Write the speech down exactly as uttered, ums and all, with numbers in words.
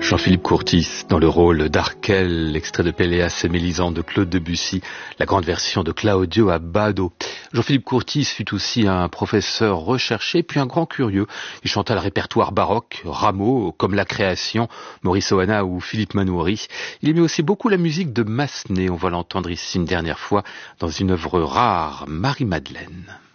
Jean-Philippe Courtis dans le rôle d'Arkel, l'extrait de Péléas et Mélisande de Claude Debussy, la grande version de Claudio Abbado. Jean-Philippe Courtis fut aussi un professeur recherché, puis un grand curieux. Il chanta le répertoire baroque, Rameau, comme La Création, Maurice Ohana ou Philippe Manoury. Il aimait aussi beaucoup la musique de Massenet, on va l'entendre ici une dernière fois dans une œuvre rare, Marie-Madeleine.